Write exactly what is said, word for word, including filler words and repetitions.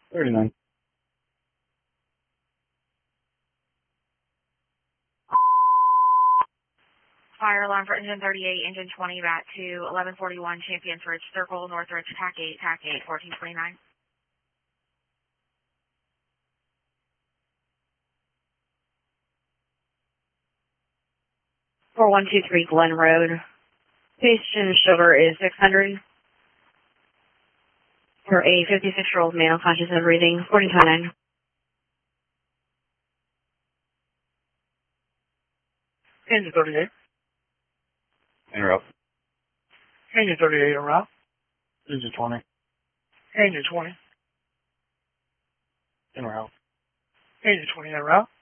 thirty-nine. Fire alarm for engine thirty-eight, engine twenty, bat two, eleven forty-one, Champions Ridge Circle, Northridge, TAC eight, TAC eight, fourteen twenty-nine. four one two three Glen Road. Patient sugar is six hundred. For a fifty-six-year-old male, conscious and breathing, fourteen twenty-nine. Engine thirty-eight. En route. Engine thirty-eight en route. Engine twenty. Engine twenty. En route. Engine twenty en route.